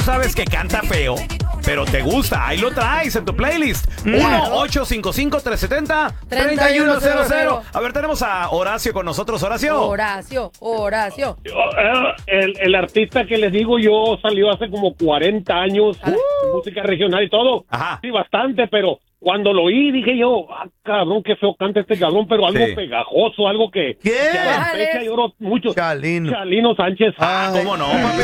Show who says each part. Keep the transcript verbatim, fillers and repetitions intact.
Speaker 1: Sabes que canta feo, pero te gusta. Ahí lo traes en tu playlist.
Speaker 2: Claro.
Speaker 1: uno ocho cinco cinco, tres siete cero, tres uno cero cero. A ver, tenemos a Horacio con nosotros. Horacio.
Speaker 2: Horacio, Horacio.
Speaker 3: Yo, eh, el, el artista que les digo yo salió hace como cuarenta años,
Speaker 2: Ah.
Speaker 3: de música regional y todo.
Speaker 1: Ajá.
Speaker 3: Sí, bastante, pero cuando lo oí dije yo, ah, cabrón, qué feo canta este cabrón, pero algo
Speaker 1: Sí.
Speaker 3: pegajoso, algo que,
Speaker 4: ¿Qué?
Speaker 3: que a la
Speaker 2: ¿Cuál
Speaker 3: fecha
Speaker 2: es?
Speaker 3: lloró mucho.
Speaker 4: Chalino.
Speaker 3: Chalino Sánchez.
Speaker 1: Ah, ¿cómo no, papi?